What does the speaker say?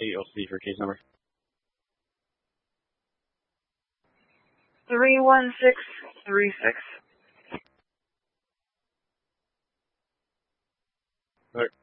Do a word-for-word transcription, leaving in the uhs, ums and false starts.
A O C for case number. Three one six three six. All right.